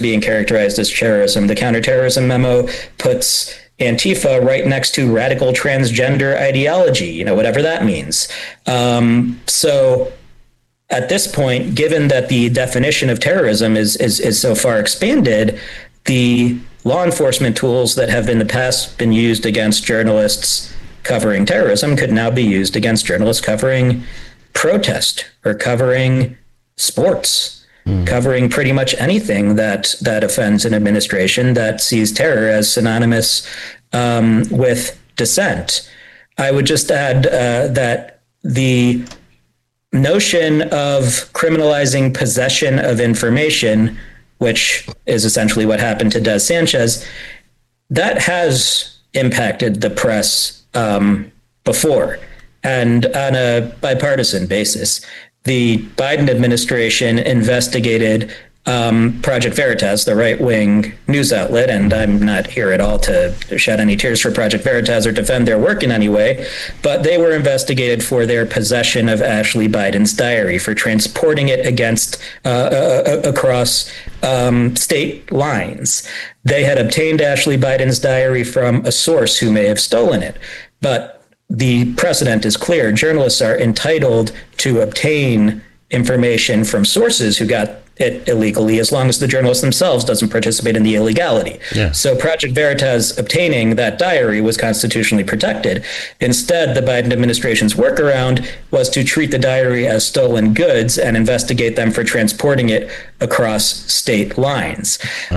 being characterized as terrorism. The counterterrorism memo puts Antifa right next to radical transgender ideology, whatever that means. So at this point, given that the definition of terrorism is so far expanded, the law enforcement tools that have in the past been used against journalists covering terrorism could now be used against journalists covering protest or covering sports, covering pretty much anything that offends an administration that sees terror as synonymous with dissent. I would just add that the notion of criminalizing possession of information, which is essentially what happened to Des Sanchez, that has impacted the press before, and on a bipartisan basis. The Biden administration investigated Project Veritas, the right-wing news outlet, and I'm not here at all to shed any tears for Project Veritas or defend their work in any way, but they were investigated for their possession of Ashley Biden's diary, for transporting it across state lines. They had obtained Ashley Biden's diary from a source who may have stolen it, but the precedent is clear. Journalists are entitled to obtain information from sources who got it illegally, as long as the journalist themselves doesn't participate in the illegality. Yeah. So Project Veritas obtaining that diary was constitutionally protected. Instead, the Biden administration's workaround was to treat the diary as stolen goods and investigate them for transporting it across state lines.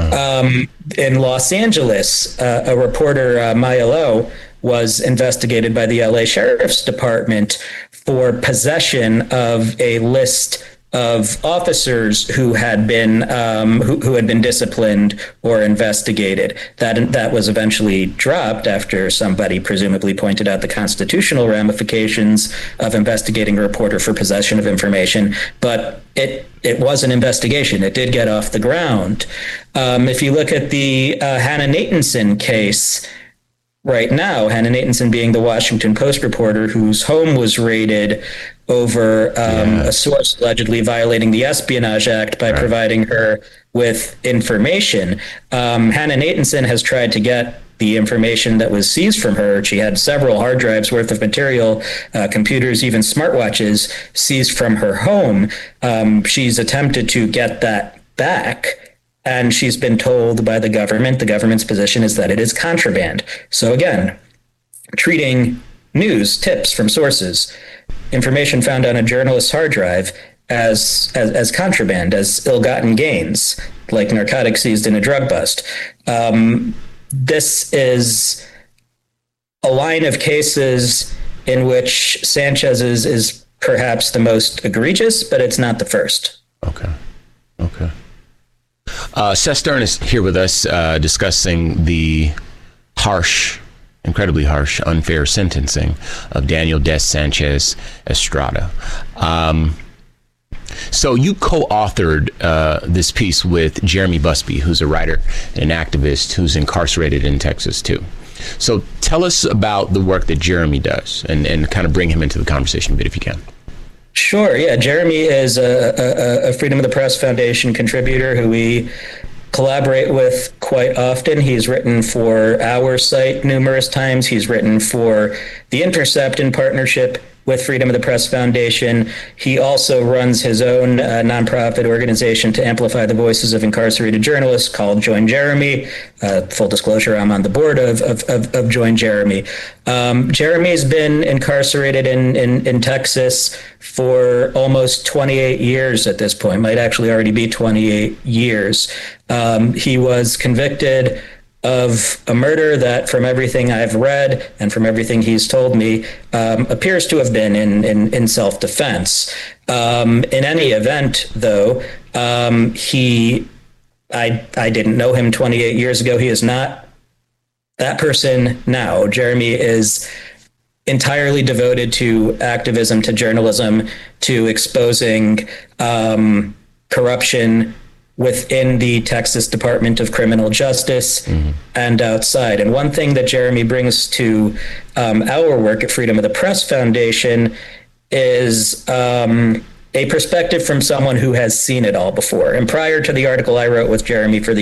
In Los Angeles, a reporter, Maya Lowe, was investigated by the LA Sheriff's Department for possession of a list of officers who had been disciplined or investigated. That was eventually dropped after somebody presumably pointed out the constitutional ramifications of investigating a reporter for possession of information. But it was an investigation. It did get off the ground. If you look at the Hannah Natanson case, right now, Hannah Natanson being the Washington Post reporter whose home was raided over a source allegedly violating the Espionage Act by providing her with information. Hannah Natanson has tried to get the information that was seized from her. She had several hard drives worth of material, computers, even smartwatches seized from her home. She's attempted to get that back, and she's been told by the government's position is that it is contraband. So again, treating news, tips from sources, information found on a journalist's hard drive as contraband, as ill-gotten gains, like narcotics seized in a drug bust. This is a line of cases in which Sanchez's is perhaps the most egregious, but it's not the first. Okay. Seth Stern is here with us discussing the incredibly harsh, unfair sentencing of Daniel Des Sanchez Estrada. So you co-authored this piece with Jeremy Busby, who's a writer and an activist who's incarcerated in Texas too. So tell us about the work that Jeremy does and kind of bring him into the conversation a bit if you can. Sure. Yeah. Jeremy is a Freedom of the Press Foundation contributor who we collaborate with quite often. He's written for our site numerous times. He's written for The Intercept in partnership with Freedom of the Press Foundation. He also runs his own nonprofit organization to amplify the voices of incarcerated journalists called Join Jeremy. Full disclosure, I'm on the board of Join Jeremy. Jeremy's been incarcerated in Texas for almost 28 years at this point, might actually already be 28 years. He was convicted of a murder that, from everything I've read and from everything he's told me, appears to have been in self-defense. In any event, though, I didn't know him 28 years ago. He is not that person now. Jeremy is entirely devoted to activism, to journalism, to exposing corruption within the Texas Department of Criminal Justice and outside. And one thing that Jeremy brings to our work at Freedom of the Press Foundation is a perspective from someone who has seen it all before. And prior to the article I wrote with Jeremy for the